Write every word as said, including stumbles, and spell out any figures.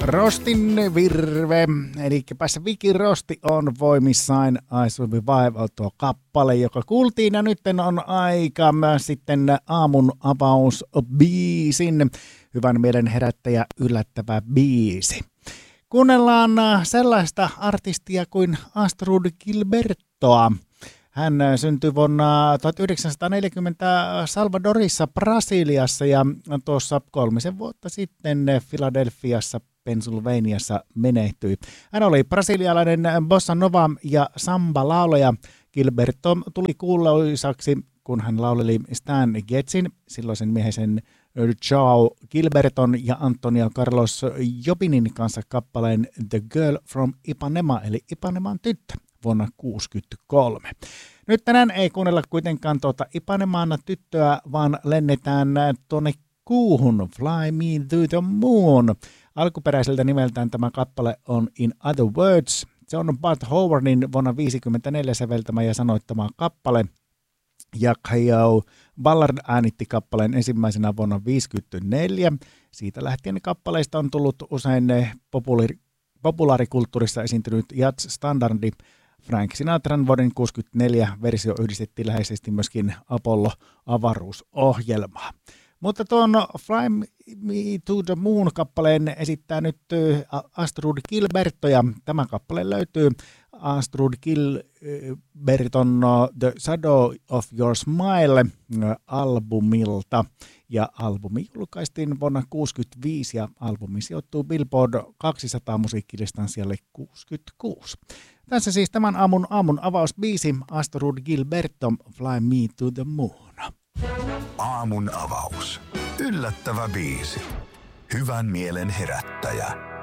Rostin virve, eli päässä Viki Rosti on voimissaan I Survive tuo kappale, joka kuultiin, ja nyt on aika sitten aamun avaus biisin, hyvän mielen herättäjä yllättävä biisi. Kuunnellaan sellaista artistia kuin Astrud Gilbertoa. Hän syntyi vuonna tuhatyhdeksänsataaneljäkymmentä Salvadorissa, Brasiliassa, ja tuossa kolmisen vuotta sitten Philadelphiassa, Pennsylvaniassa menehtyi. Hän oli brasilialainen bossa nova ja samba-laulaja. Gilberto tuli kuuluisaksi, kun hän lauleli Stan Getzin, silloisen miehisen Joao Gilberton ja Antonio Carlos Jobinin kanssa kappaleen The Girl from Ipanema, eli Ipaneman tyttö, vuonna tuhatyhdeksänsataakuusikymmentäkolme. Nyt tänään ei kuunnella kuitenkaan tuota Ipaneman tyttöä, vaan lennetään tuonne kuuhun, Fly Me to the Moon. Alkuperäiseltä nimeltään tämä kappale on In Other Words. Se on Bud Howardin vuonna tuhatyhdeksänsataaviisikymmentäneljä säveltämä ja sanoittama kappale. Ja Kyo Ballard äänitti kappaleen ensimmäisenä vuonna tuhatyhdeksänsataaviisikymmentäneljä. Siitä lähtien kappaleista on tullut usein populaari, populaarikulttuurissa esiintynyt jazz-standardi. Frank Sinatran vuoden tuhatyhdeksänsataakuusikymmentäneljä versio yhdistettiin läheisesti myöskin Apollo-avaruusohjelmaan. Mutta tuon Fly Me to the Moon-kappaleen esittää nyt Astrud Gilberto, ja tämä kappale löytyy Astrud Gilberton The Shadow of Your Smile -albumilta. Ja albumi julkaistiin vuonna tuhatyhdeksänsataakuusikymmentäviisi ja albumi sijoittuu Billboard kaksisataa musiikkilistan sijalle kuusikymmentäkuusi. Tässä siis tämän aamun aamun avausbiisi Astrud Gilberto Fly Me to the Moon. Aamun avaus. Yllättävä biisi. Hyvän mielen herättäjä.